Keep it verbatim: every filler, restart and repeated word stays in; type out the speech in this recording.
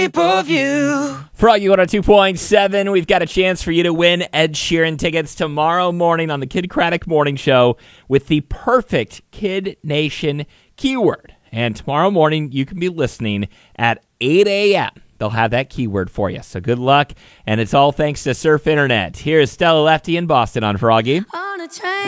shape of you. Froggy one oh two point seven, we've got a chance for you to win Ed Sheeran tickets tomorrow morning on the Kid Craddock Morning Show with the perfect Kid Nation keyword. And tomorrow morning, you can be listening at eight a.m. They'll have that keyword for you. So good luck, and it's all thanks to Surf Internet. Here's Stella Lefty in Boston on Froggy. On a train.